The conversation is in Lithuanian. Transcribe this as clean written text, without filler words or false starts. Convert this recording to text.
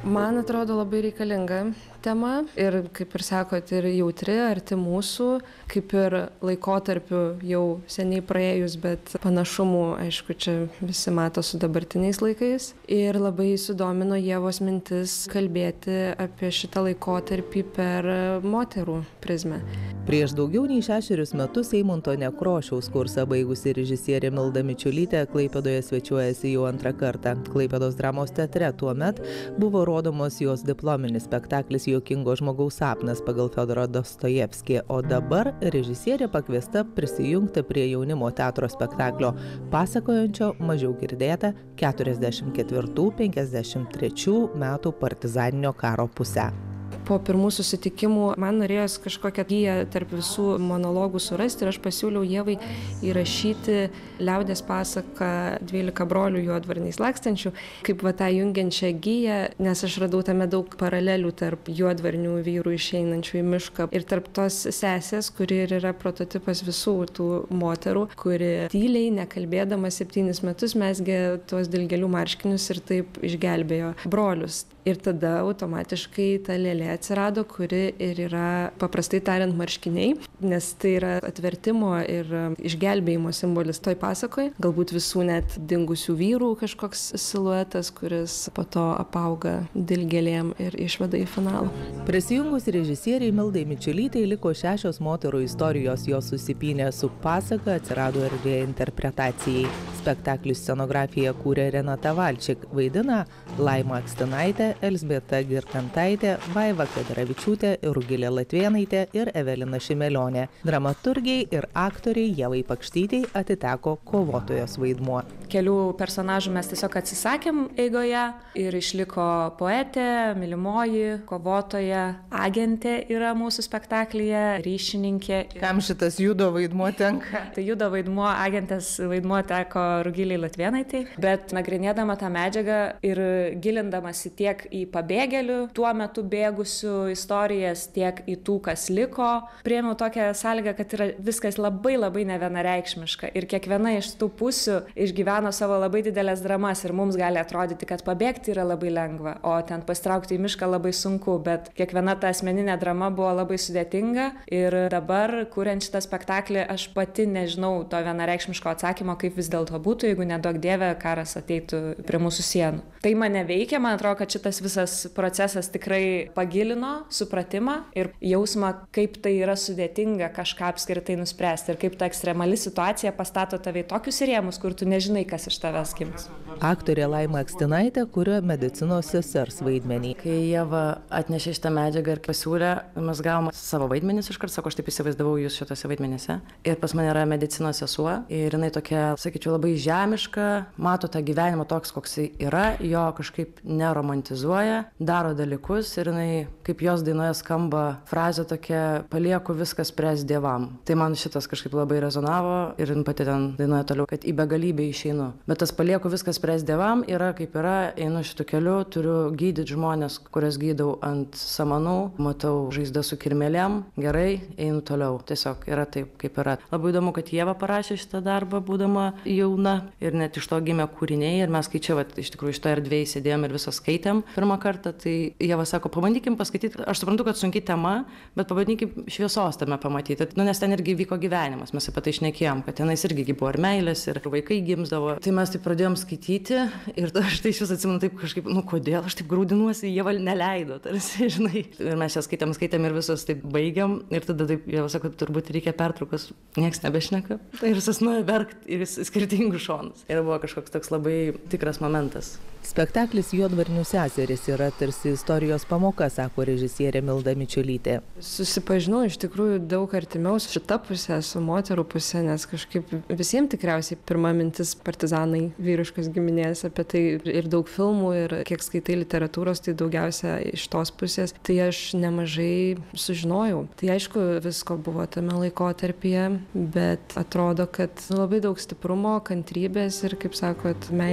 Man atrodo labai reikalinga tema ir, kaip ir sakot, ir jautri, arti mūsų, kaip ir laikotarpiu jau seniai praėjus, bet panašumų, aišku, čia visi mato su dabartiniais laikais. Ir labai sudomino Ievos mintis kalbėti apie šitą laikotarpį per moterų prizmę. Prieš daugiau nei 6 metus Eimunto Nekrošiaus kursą baigusi režisierė Milda Mičiulytė Klaipėdoje svečiuojasi jau antrą kartą. Klaipėdos dramos teatre tuomet buvo rodomos jos diplominis spektaklis Juokingo žmogaus sapnas pagal Fiodorą Dostojevskį, o dabar režisierė pakviesta prisijungti prie jaunimo teatro spektaklio, pasakojančio mažiau girdėtą 44–53 metų partizaninio karo pusę. Po pirmų susitikimų man norėjos kažkokią giją tarp visų monologų surasti ir aš pasiūliau Ievai įrašyti liaudies pasaką 12 brolių juodvarniais lakstančių, kaip tą jungiančią giją, nes aš radau tame daug paralelių tarp juodvarnių vyrų išeinančių į mišką ir tarp tos sesės, kuri ir yra prototipas visų tų moterų, kuri tyliai, nekalbėdama 7 metus mesgė tuos dilgėlių marškinius ir taip išgelbėjo brolius. Ir tada automatiškai ta lėlė atsirado, kuri ir yra, paprastai tariant, marškiniai, nes tai yra atvertimo ir išgelbėjimo simbolis toj pasakoje. Galbūt visų net dingusių vyrų kažkoks siluetas, kuris po to apauga dilgėlėm ir išveda į finalą. Prisijungus režisieriai Mildai Mičiulytei liko 6 moterų istorijos, jos susipynė su pasaka, atsirado erdvė interpretacijai. Spektaklių scenografiją kūrė Renata Valčik, vaidina Laima Akstinaitė, Elzbieta Girkantaitė, Vaiva Kedaravičiūtė, Rugilė Latvėnaitė ir Evelina Šimelionė. Dramaturgiai ir aktoriai Ievai Pakštytei atiteko kovotojos vaidmuo. Kelių personažų mes tiesiog atsisakėm eigoje ir išliko poetė, mylimoji, kovotoja, agentė yra mūsų spektaklyje, ryšininkė. Kam šitas judo vaidmuo tenka? Tai judo vaidmuo, agentės vaidmuo teko Rugilei Latvėnaitai, bet nagrinėdama tą medžiagą ir gilindamasi tiek į pabėgėlių tuo metu bėgusių istorijas, tiek į tų, kas liko, priėmiau tokią sąlygą, kad yra viskas labai nevienareikšmiška ir kiekviena iš tų pusių išgyveno savo labai didelės dramas ir mums gali atrodyti, kad pabėgti yra labai lengva, o ten pasitraukti į mišką labai sunku, bet kiekviena ta asmeninė drama buvo labai sudėtinga ir dabar, kuriant šitą spektaklį, aš pati nežinau to vienareikšmiško atsakymo, kaip vis dėlto būtų, jeigu neduok dieve karas ateitų prie mūsų sienų. Tai mane veikia, man atrodo, kad šitas visas procesas tikrai pagilino supratimą ir jausmą, kaip tai yra sudėtinga kažką apskritai nuspręsti ir kaip ta ekstremali situacija pastato tave į tokius rėmus, kur tu nežinai, kas iš tavęs gims. Aktorė Laima Akstinaitė kuria medicinos sesers vaidmenį. Kai Ieva atnešė šitą medžiagą ir pasiūlė, mes gavom savo vaidmenis iškart, sako, aš taip įsivaizdavau jūs šitose vaidmenyse. Ir pas mane yra medicinos sesuo ir jinai tokia, sakyčiau, labai žemiška, mato tą gyvenimą toks, koks yra, jo kažkaip neromantizuoja, daro dalykus ir jinai, kaip jos dainoje skamba frazė tokia, palieku viską spręs dievam. Tai man šitas kažkaip labai rezonavo ir jin pati ten dainuoja toliau, kad į begalybę išeinu. Bet tas palieku viską spręs dievam yra kaip yra, einu šitu keliu, turiu gydyti žmonės, kurias gydau ant samanų, matau žaizdą su kirmelėm, gerai, einu toliau. Tiesiog yra taip, kaip yra. Labai įdomu, kad Ieva parašė šitą darbą, būdama jauna ir net iš to gimė kūriniai ir mes kai čia, iš tikrųjų, iš to erdvėje sėdėjom ir visą skaitėm pirmą kartą, tai Ieva sako, pabandykim paskaityti, aš suprantu, kad sunki tema, bet pabandykim šviesos tame pamatyti, nes ten irgi vyko gyvenimas, mes apie tai šnekėjom, kad tenais irgi buvo ir meilės, ir vaikai gimsdavo. Tai mes taip pradėjom skaityti ir aš tai iš vis atsimenu taip kažkaip, kodėl aš taip graudinuosi, Ieva neleido, tarsi, žinai. Ir mes čia skaitėm ir visos taip baigiam ir tada taip Ieva sako, turbūt reikia pertraukos, nieks nebešneka. Tai visas nuėjo verkt į skirtingus šonus. Ir buvo kažkoks toks labai tikras momentas. Spektaklis Juodvarnių seserys yra tarsi istorijos pamoka, sako režisierė Milda Mičiulytė. Susipažinau iš tikrųjų daug artimiau su šita pusė, su moterų pusė, nes kažkaip visiems tikriausiai pirma mintis partizanai, vyriškos giminės, apie tai ir daug filmų ir kiek skaitai literatūros, tai daugiausia iš tos pusės. Tai aš nemažai sužinojau. Tai aišku, visko buvo tame laikotarpyje, bet atrodo, kad labai daug stiprumo, kantrybės ir, kaip sakot, meilės.